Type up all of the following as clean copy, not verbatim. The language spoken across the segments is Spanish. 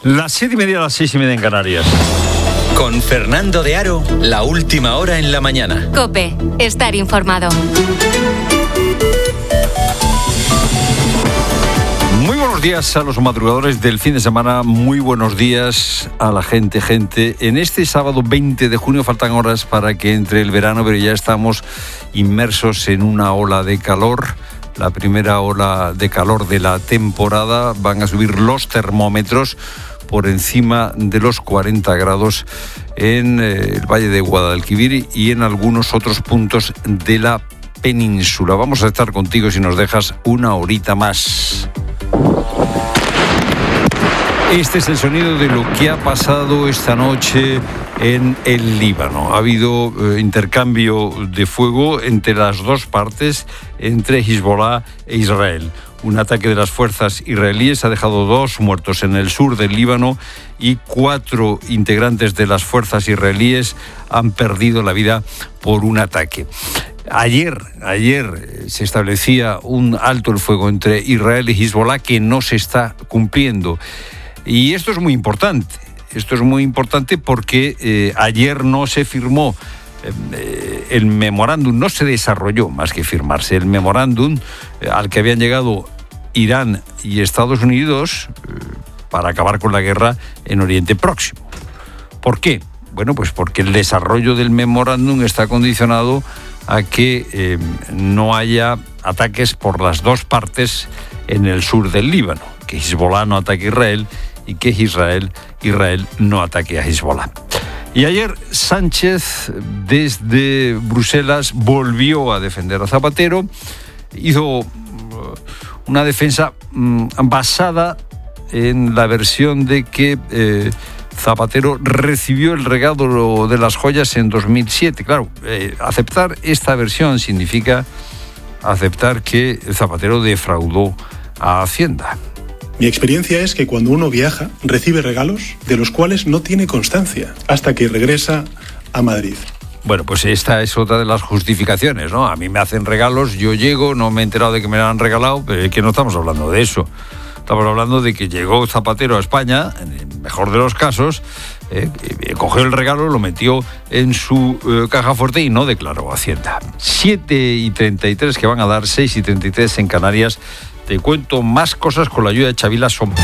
Las 7:30 a las 6:30 en Canarias. Con Fernando de Aro, la última hora en la mañana. COPE, estar informado. Muy buenos días a los madrugadores del fin de semana, muy buenos días a la gente. En este sábado 20 de junio faltan horas para que entre el verano, pero ya estamos inmersos en una ola de calor. La primera ola de calor de la temporada. Van a subir los termómetros por encima de los 40 grados en el Valle de Guadalquivir y en algunos otros puntos de la península. Vamos a estar contigo si nos dejas una horita más. Este es el sonido de lo que ha pasado esta noche en el Líbano. Ha habido intercambio de fuego entre las dos partes, entre Hezbollah e Israel. Un ataque de las fuerzas israelíes ha dejado 2 muertos en el sur del Líbano y 4 integrantes de las fuerzas israelíes han perdido la vida por un ataque. Ayer se establecía un alto el fuego entre Israel y Hezbollah que no se está cumpliendo. Y esto es muy importante. Porque ayer no se firmó el memorándum, no se desarrolló más que firmarse el memorándum al que habían llegado Irán y Estados Unidos para acabar con la guerra en Oriente Próximo. ¿Por qué? Bueno, pues porque el desarrollo del memorándum está condicionado a que no haya ataques por las dos partes en el sur del Líbano, que Hezbollah no ataque a Israel y que Israel no ataque a Hezbollah. Y ayer Sánchez desde Bruselas volvió a defender a Zapatero, hizo una defensa basada en la versión de que Zapatero recibió el regalo de las joyas en 2007. Claro, aceptar esta versión significa aceptar que Zapatero defraudó a Hacienda. Mi experiencia es que cuando uno viaja, recibe regalos de los cuales no tiene constancia hasta que regresa a Madrid. Bueno, pues esta es otra de las justificaciones, ¿no? A mí me hacen regalos, yo llego, no me he enterado de que me lo han regalado, pero es que no estamos hablando de eso. Estamos hablando de que llegó Zapatero a España, en el mejor de los casos, cogió el regalo, lo metió en su caja fuerte y no declaró Hacienda. 7:33 que van a dar, 6:33 en Canarias. Te cuento más cosas con la ayuda de Chavila Sombra.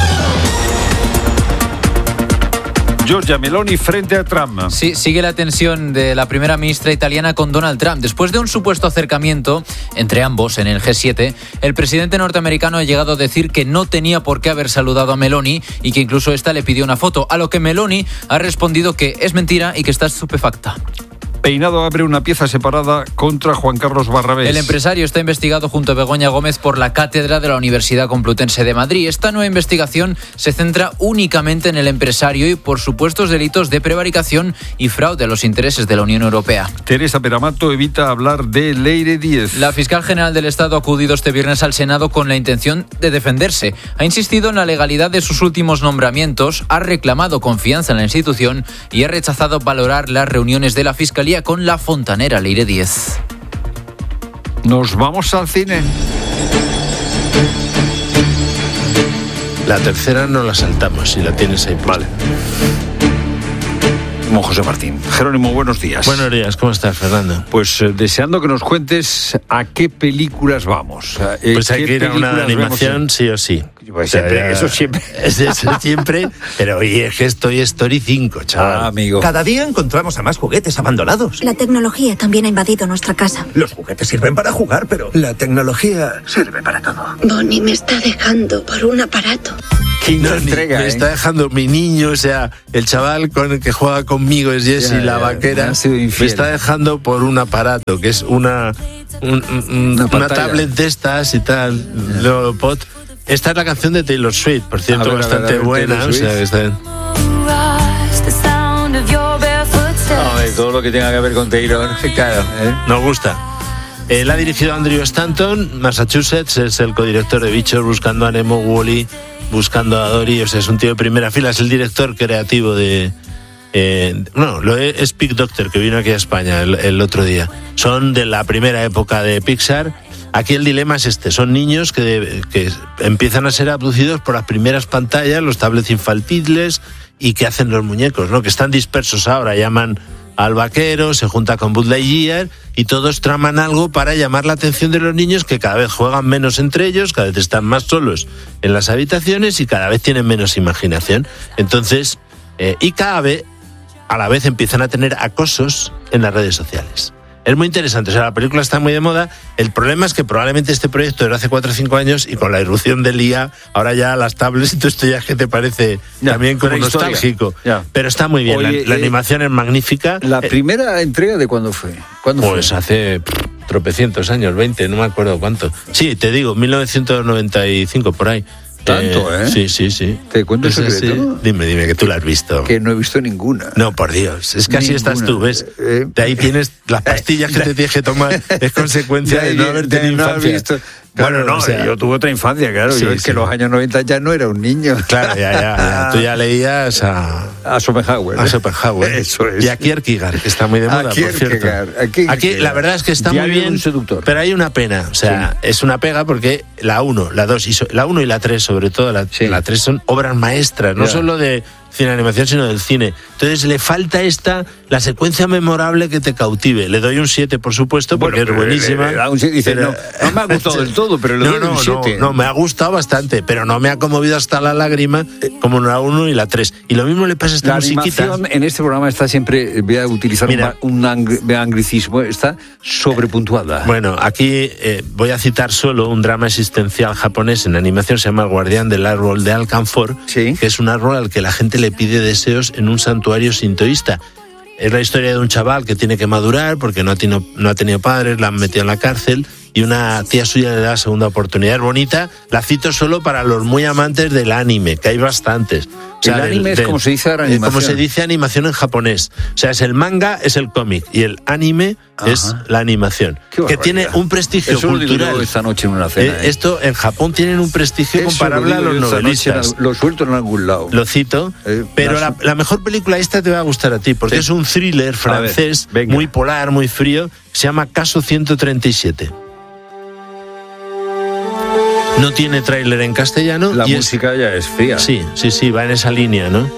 Giorgia Meloni frente a Trump. Sí, sigue la tensión de la primera ministra italiana con Donald Trump. Después de un supuesto acercamiento entre ambos en el G7, el presidente norteamericano ha llegado a decir que no tenía por qué haber saludado a Meloni y que incluso esta le pidió una foto, a lo que Meloni ha respondido que es mentira y que está estupefacta. Peinado abre una pieza separada contra Juan Carlos Barrabés. El empresario está investigado junto a Begoña Gómez por la cátedra de la Universidad Complutense de Madrid. Esta nueva investigación se centra únicamente en el empresario y por supuestos delitos de prevaricación y fraude a los intereses de la Unión Europea. Teresa Peramato evita hablar de Leire Díez. La fiscal general del Estado ha acudido este viernes al Senado con la intención de defenderse. Ha insistido en la legalidad de sus últimos nombramientos, ha reclamado confianza en la institución y ha rechazado valorar las reuniones de la Fiscalía con la fontanera Leire Díez. Nos vamos al cine. La tercera no la saltamos, si la tienes ahí. Vale. Como José Martín. Jerónimo, buenos días. Buenos días, ¿cómo estás, Fernando? Pues deseando que nos cuentes a qué películas vamos. Pues hay que ir a una animación sí o sí. Pues siempre, eso siempre. Eso siempre. Pero oye, es que es Toy Story 5, chaval. Amigo. Cada día encontramos a más juguetes abandonados. La tecnología también ha invadido nuestra casa. Los juguetes sirven para jugar, pero la tecnología sirve para todo. Bonnie me está dejando por un aparato. Quinta entrega, me está dejando mi niño, o sea, el chaval con el que juega conmigo es Jessie, la vaquera. Me está dejando por un aparato, que es una tablet de estas y tal. Esta es la canción de Taylor Swift, por cierto, bastante buena. O sea, está... todo lo que tenga que ver con Taylor, claro, nos gusta. La ha dirigido Andrew Stanton, Massachusetts, es el codirector de Bichos, Buscando a Nemo, Wall-E, Buscando a Dory, o sea, es un tío de primera fila, es el director creativo de... es Pig Doctor, que vino aquí a España el otro día. Son de la primera época de Pixar. Aquí el dilema es son niños que empiezan a ser abducidos por las primeras pantallas, los tablets infantiles, y que hacen los muñecos, ¿no? Que están dispersos ahora, llaman al vaquero, se junta con Buzz Lightyear y todos traman algo para llamar la atención de los niños, que cada vez juegan menos entre ellos, cada vez están más solos en las habitaciones y cada vez tienen menos imaginación. Entonces, y cada vez, a la vez, empiezan a tener acosos en las redes sociales. Es muy interesante, o sea, la película está muy de moda. El problema es que probablemente este proyecto era hace 4 o 5 años y con la irrupción del IA, ahora ya las tablets y todo esto ya que te parece también como nostálgico. Pero está muy bien. Oye, la animación es magnífica. ¿La primera entrega de cuándo fue? Pues hace tropecientos años, 20, no me acuerdo cuánto. Sí, te digo, 1995, por ahí. ¿Tanto, Sí, sí, sí. ¿Te cuento el secreto? Dime, que tú la has visto. Que no he visto ninguna. No, por Dios, es que así estás tú, ¿ves? De ahí tienes las pastillas que te tienes que tomar, es consecuencia de no haber tenido infancia. Visto. Bueno, no, o sea, yo tuve otra infancia, claro. Sí, yo es que en los años 90 ya no era un niño. Claro, ya. Tú ya leías a Schopenhauer. A Schopenhauer. Eso es. Y a Kierkegaard, que está muy de moda, por cierto. Aquí la verdad es que está muy bien, seductor. Pero hay una pena. O sea, es una pega porque la 1, la 2, la 1 y la 3, sobre todo, la 3 son obras maestras, no solo de cine animación, sino del cine. Entonces le falta la secuencia memorable que te cautive. Le doy un 7, por supuesto, porque es buenísima. Dice, no me ha gustado del todo, pero le doy un 7. No, me ha gustado bastante, pero no me ha conmovido hasta la lágrima como la 1 y la 3. Y lo mismo le pasa a esta musiquita. La animación en este programa está siempre, voy a utilizar un anglicismo, está sobrepuntuada. Bueno, aquí voy a citar solo un drama existencial japonés en animación, se llama El guardián del árbol de Alcanfor, que es un árbol al que la gente le pide deseos en un santuario sintoísta. Es la historia de un chaval que tiene que madurar porque no ha tenido padres, la han metido en la cárcel y una tía suya le da segunda oportunidad. Es bonita, la cito solo para los muy amantes del anime, que hay bastantes. O sea, el anime es como se dice animación. Como se dice animación en japonés. O sea, es el manga, es el cómic, y el anime es la animación. Que tiene un prestigio cultural. Lo digo yo esta noche en una cena. Esto en Japón tienen un prestigio comparable a los novelistas. Lo suelto en algún lado. Lo cito, pero la mejor película esta te va a gustar a ti, porque es un thriller francés, muy polar, muy frío, se llama Caso 137. No tiene tráiler en castellano. La música ya es fría. Sí, va en esa línea, ¿no?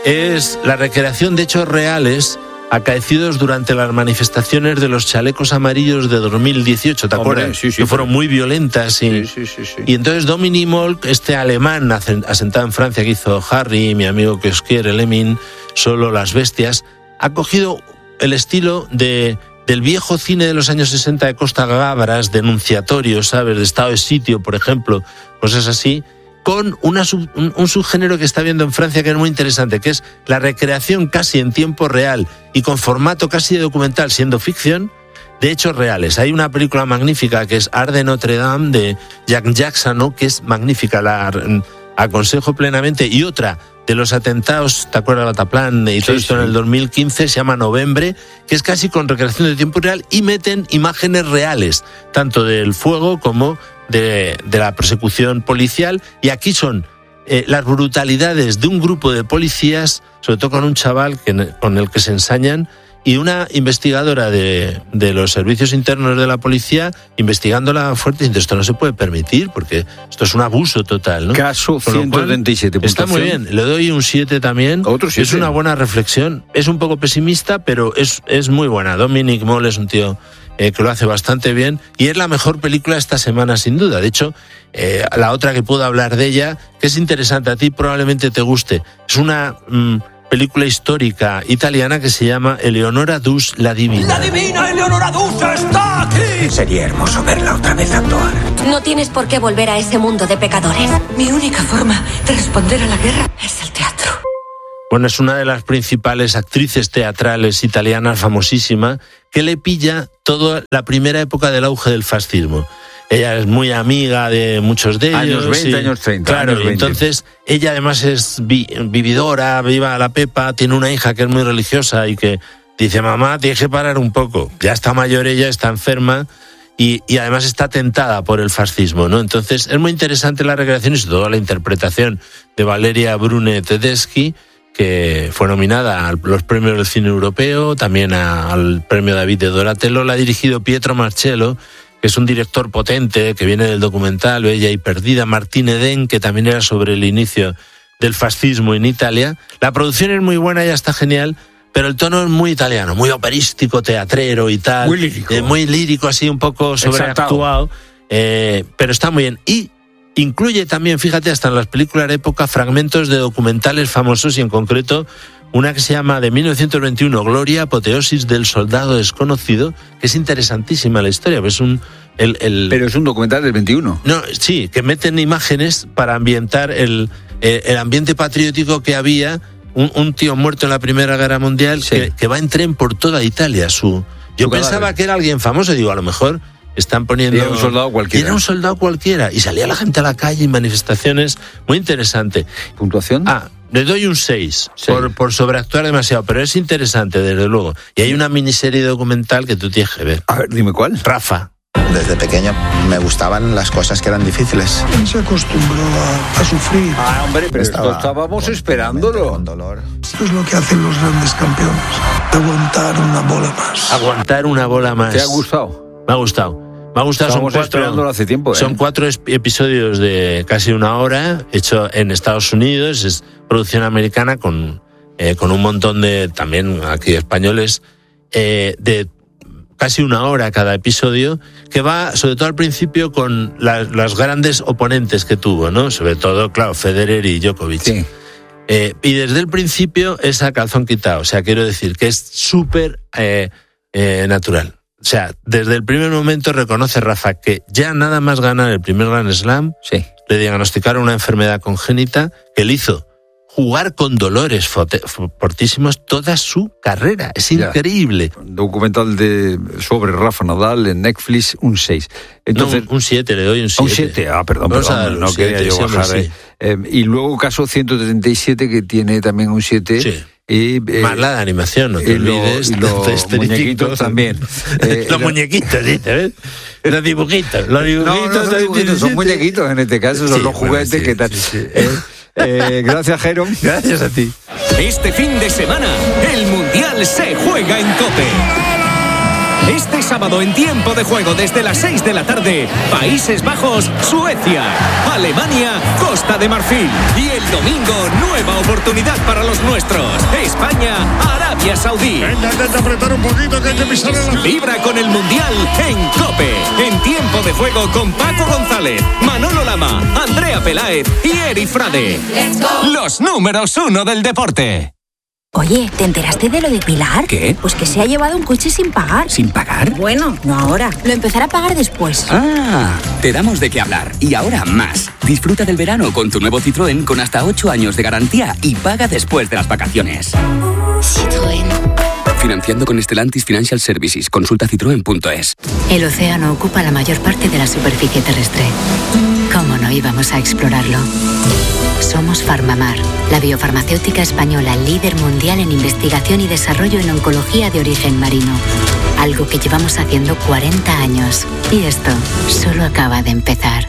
Es la recreación de hechos reales acaecidos durante las manifestaciones de los chalecos amarillos de 2018, ¿te acuerdas? Sí, que fueron muy violentas. Sí. Y entonces Dominique Molk, este alemán asentado en Francia que hizo Harry, Mi amigo que os quiere, Lemming, Solo, Las bestias, ha cogido el estilo del viejo cine de los años 60 de Costa Gabras, denunciatorio, ¿sabes? De estado de sitio, por ejemplo, cosas así, con un subgénero que está viendo en Francia que es muy interesante, que es la recreación casi en tiempo real y con formato casi de documental, siendo ficción, de hechos reales. Hay una película magnífica que es Art de Notre Dame, de Jacques Jackson, ¿no? Que es magnífica, la aconsejo plenamente, y otra de los atentados, ¿te acuerdas, Bataclan y todo esto en el 2015, se llama Novembre, que es casi con recreación de tiempo real y meten imágenes reales, tanto del fuego como de la persecución policial, y aquí son las brutalidades de un grupo de policías, sobre todo con un chaval con el que se ensañan, y una investigadora de los servicios internos de la policía investigándola fuerte, y esto no se puede permitir porque esto es un abuso total, ¿no? Caso 137. Está muy bien, le doy un 7 también. Otro 7. Es una buena reflexión, es un poco pesimista, pero es muy buena. Dominique Moll es un tío que lo hace bastante bien y es la mejor película esta semana sin duda. De hecho, la otra que puedo hablar de ella, que es interesante, a ti probablemente te guste, es una película histórica italiana que se llama Eleonora Duse, la divina. ¡La divina Eleonora Duse está aquí! Sería hermoso verla otra vez actuar. No tienes por qué volver a ese mundo de pecadores. Mi única forma de responder a la guerra es el teatro. Bueno, es una de las principales actrices teatrales italianas, famosísima, que le pilla toda la primera época del auge del fascismo. Ella es muy amiga de muchos de ellos. Años 20, años 30. Claro, años 20. Entonces ella además es vividora, viva la pepa, tiene una hija que es muy religiosa y que dice, mamá, tienes que parar un poco. Ya está mayor ella, está enferma y además está tentada por el fascismo, ¿no? Entonces es muy interesante la recreación y sobre todo la interpretación de Valeria Brune Tedeschi, que fue nominada a los premios del cine europeo, también al premio David de Donatello. La ha dirigido Pietro Marcello, que es un director potente, que viene del documental Bella y Perdida, Martín Eden, que también era sobre el inicio del fascismo en Italia. La producción es muy buena, ya está genial, pero el tono es muy italiano, muy operístico, teatrero y tal. Muy lírico, así un poco sobreactuado, pero está muy bien. Y incluye también, fíjate, hasta en las películas de época, fragmentos de documentales famosos, y en concreto una que se llama de 1921, Gloria, apoteosis del soldado desconocido, que es interesantísima la historia. Pues Pero es un documental del 21. No, sí, que meten imágenes para ambientar el ambiente patriótico que había. Un tío muerto en la Primera Guerra Mundial, sí, que va en tren por toda Italia. Yo pensaba que era alguien famoso, digo, a lo mejor están poniendo... Era un soldado cualquiera. Era un soldado cualquiera. Y salía la gente a la calle y manifestaciones. Muy interesante. ¿Puntuación? Le doy un 6 por sobreactuar demasiado, pero es interesante, desde luego. Y hay una miniserie documental que tú tienes que ver. A ver, dime cuál. Rafa. Desde pequeño me gustaban las cosas que eran difíciles. Se acostumbró a sufrir. Hombre, pero estábamos esperándolo. Esto es lo que hacen los grandes campeones. Aguantar una bola más. Aguantar una bola más. ¿Te ha gustado? Me ha gustado. Estábamos esperándolo hace tiempo. Son 4 episodios de casi 1 hora, hecho en Estados Unidos, es producción americana con un montón de, también aquí españoles, de casi 1 hora cada episodio, que va sobre todo al principio con las grandes oponentes que tuvo, ¿no? Sobre todo, claro, Federer y Djokovic. Sí. Y desde el principio es a calzón quitado, o sea, quiero decir que es súper natural. O sea, desde el primer momento reconoce Rafa que ya nada más ganar el primer Grand Slam, le diagnosticaron una enfermedad congénita que le hizo jugar con dolores fortísimos toda su carrera. Es increíble. Documental sobre Rafa Nadal en Netflix, un 6. Entonces, no, un 7, le doy un 7. Un 7, perdón, no quería yo bajar. Sí. Y luego caso 137, que tiene también un 7. Sí. Más la de animación, no te olvides. Y los muñequitos también. Los muñequitos, ¿sí? ¿Ves? Los dibujitos. Los dibujitos, son muñequitos en este caso, son los juguetes que tal. Gracias, Jairo. Gracias a ti. Este fin de semana, el Mundial se juega en COPE. Este sábado en tiempo de juego desde las 6 de la tarde, Países Bajos, Suecia, Alemania, Costa de Marfil. Y el domingo, nueva oportunidad para los nuestros. España, Arabia Saudí. Venga, intenta apretar un poquito que hay que pisar en la... Vibra con el Mundial en COPE. En tiempo de juego con Paco González, Manolo Lama, Andrea Peláez y Eri Frade. Los números 1 del deporte. Oye, ¿te enteraste de lo de Pilar? ¿Qué? Pues que se ha llevado un coche sin pagar. ¿Sin pagar? Bueno, no ahora. Lo empezará a pagar después. Te damos de qué hablar. Y ahora más. Disfruta del verano con tu nuevo Citroën con hasta 8 años de garantía y paga después de las vacaciones. Citroën. Financiando con Stellantis Financial Services. Consulta citroen.es. El océano ocupa la mayor parte de la superficie terrestre. ¿Cómo no íbamos a explorarlo? Somos Farmamar, la biofarmacéutica española líder mundial en investigación y desarrollo en oncología de origen marino. Algo que llevamos haciendo 40 años. Y esto solo acaba de empezar.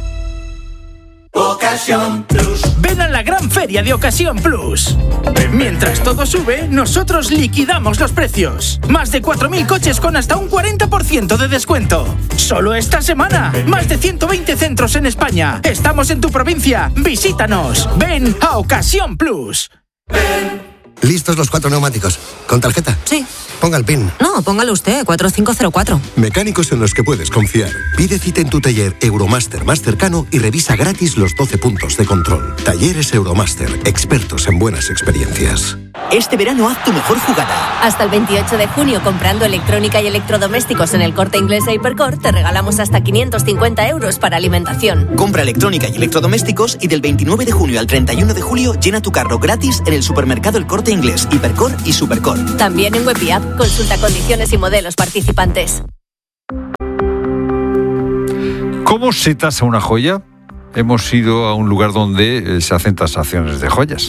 Ocasión Plus. Ven a la gran feria de Ocasión Plus. Mientras todo sube, nosotros liquidamos los precios. Más de 4.000 coches con hasta un 40% de descuento. Solo esta semana. Más de 120 centros en España. Estamos en tu provincia. Visítanos. Ven a Ocasión Plus. ¿Listos los 4 neumáticos? ¿Con tarjeta? Sí. Ponga el PIN. No, póngalo usted, 4504. Mecánicos en los que puedes confiar. Pide cita en tu taller Euromaster más cercano y revisa gratis los 12 puntos de control. Talleres Euromaster, expertos en buenas experiencias. Este verano haz tu mejor jugada. Hasta el 28 de junio, comprando electrónica y electrodomésticos en el Corte Inglés e Hipercor, te regalamos hasta 550 euros para alimentación. Compra electrónica y electrodomésticos y del 29 de junio al 31 de julio llena tu carro gratis en el supermercado El Corte Inglés, Hipercor y Supercor. También en web y app. Consulta condiciones y modelos participantes. ¿Cómo se tasa una joya? Hemos ido a un lugar donde se hacen tasaciones de joyas.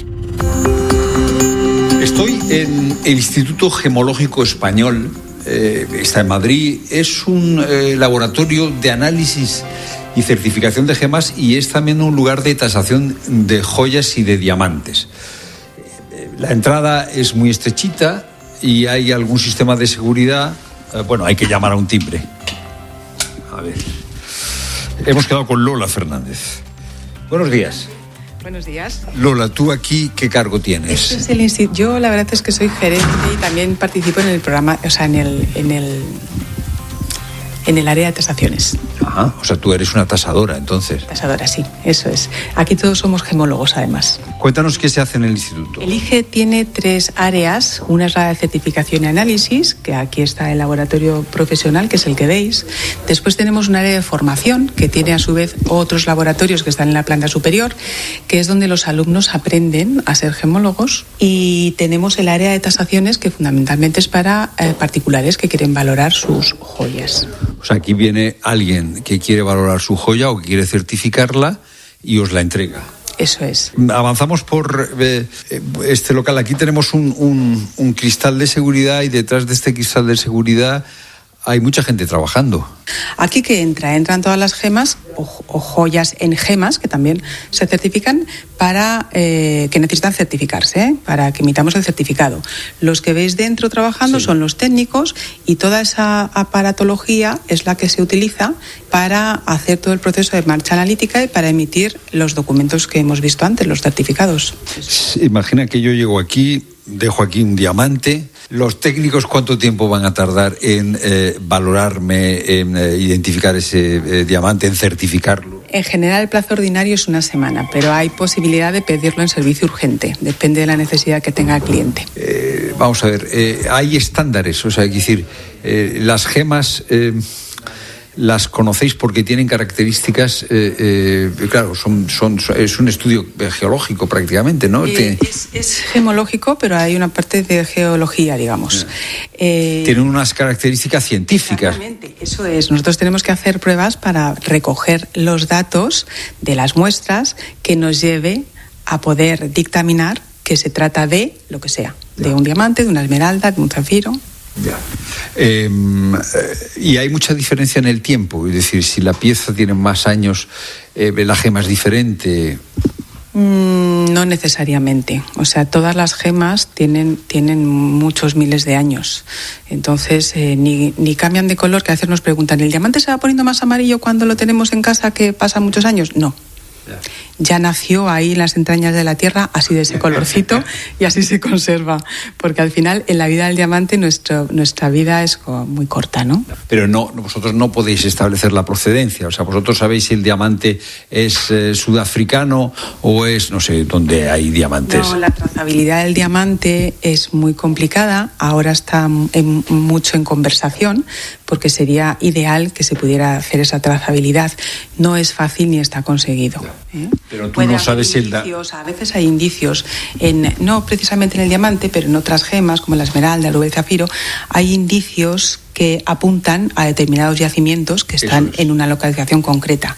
Estoy en el Instituto Gemológico Español, está en Madrid. Es un laboratorio de análisis y certificación de gemas y es también un lugar de tasación de joyas y de diamantes. La entrada es muy estrechita y hay algún sistema de seguridad. Bueno, hay que llamar a un timbre. A ver. Hemos quedado con Lola Fernández. Buenos días. Buenos días. Lola, ¿tú aquí qué cargo tienes? Este es el instituto. Yo la verdad es que soy gerente y también participo en el programa, o sea, en el área de tasaciones. Ajá, o sea, tú eres una tasadora, entonces. Tasadora, sí, eso es. Aquí todos somos gemólogos, además. Cuéntanos qué se hace en el instituto. El IGE tiene 3 áreas. Una es la de certificación y análisis, que aquí está el laboratorio profesional, que es el que veis. Después tenemos un área de formación, que tiene a su vez otros laboratorios que están en la planta superior, que es donde los alumnos aprenden a ser gemólogos. Y tenemos el área de tasaciones, que fundamentalmente es para particulares que quieren valorar sus joyas. O sea, aquí viene alguien que quiere valorar su joya o que quiere certificarla y os la entrega. Eso es. Avanzamos por este local. Aquí tenemos un cristal de seguridad y detrás de este cristal de seguridad hay mucha gente trabajando. Aquí que entran todas las gemas o joyas en gemas que también se certifican para que necesitan certificarse, para que emitamos el certificado. Los que veis dentro trabajando son los técnicos y toda esa aparatología es la que se utiliza para hacer todo el proceso de marcha analítica y para emitir los documentos que hemos visto antes, los certificados. Imagina que yo llego aquí, dejo aquí un diamante. ¿Los técnicos cuánto tiempo van a tardar en valorarme, en identificar ese diamante, en certificarlo? En general el plazo ordinario es una semana, pero hay posibilidad de pedirlo en servicio urgente. Depende de la necesidad que tenga el cliente. Vamos a ver, hay estándares, o sea, hay que decir, las gemas... las conocéis porque tienen características, claro, es un estudio geológico prácticamente, ¿no? Es gemológico, pero hay una parte de geología, digamos. Tienen unas características científicas. Exactamente, eso es. Nosotros tenemos que hacer pruebas para recoger los datos de las muestras que nos lleve a poder dictaminar que se trata de lo que sea, de un diamante, de una esmeralda, de un zafiro. Ya. Y hay mucha diferencia en el tiempo, es decir, si la pieza tiene más años, la gema es diferente. No necesariamente, o sea, todas las gemas tienen muchos miles de años, entonces ni cambian de color, que a veces nos preguntan, ¿el diamante se va poniendo más amarillo cuando lo tenemos en casa que pasan muchos años? No. Ya nació ahí en las entrañas de la tierra, así de ese colorcito, y así se conserva, porque al final en la vida del diamante nuestra vida es muy corta, ¿no? Pero vosotros no podéis establecer la procedencia, o sea, vosotros sabéis si el diamante es sudafricano o es, no sé, dónde hay diamantes. No, la trazabilidad del diamante es muy complicada, ahora está mucho en conversación, porque sería ideal que se pudiera hacer esa trazabilidad. No es fácil ni está conseguido. Pero tú no sabes si a veces hay indicios, no precisamente en el diamante, pero en otras gemas, como la esmeralda, el rubí, el zafiro, hay indicios que apuntan a determinados yacimientos que están en una localización concreta.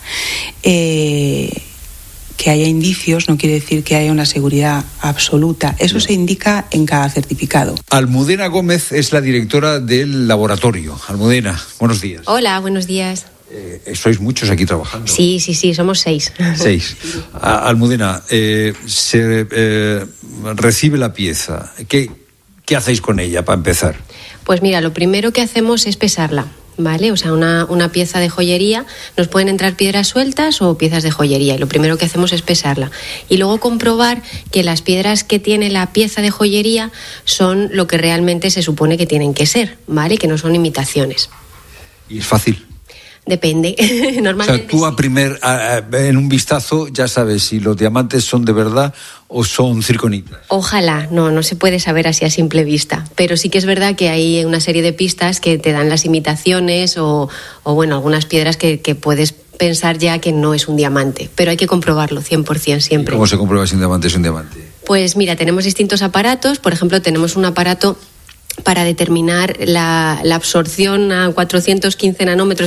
Que haya indicios no quiere decir que haya una seguridad absoluta. Eso se indica en cada certificado. Almudena Gómez es la directora del laboratorio. Almudena, buenos días. Hola, buenos días. Sois muchos aquí trabajando. Sí, somos 6. 6. Almudena, se recibe la pieza. ¿Qué hacéis con ella para empezar? Pues mira, lo primero que hacemos es pesarla. ¿Vale? O sea, una pieza de joyería, nos pueden entrar piedras sueltas o piezas de joyería, y lo primero que hacemos es pesarla. Y luego comprobar que las piedras que tiene la pieza de joyería son lo que realmente se supone que tienen que ser, ¿vale? Que no son imitaciones. ¿Y es fácil? Depende. Normalmente. O sea, tú en un vistazo ya sabes si los diamantes son de verdad o son circonitas. Ojalá, no se puede saber así a simple vista, pero sí que es verdad que hay una serie de pistas que te dan las imitaciones o bueno, algunas piedras que puedes pensar ya que no es un diamante, pero hay que comprobarlo 100% siempre. ¿Cómo se comprueba si un diamante es un diamante? Pues mira, tenemos distintos aparatos, por ejemplo, tenemos un aparato para determinar la absorción a 415 nanómetros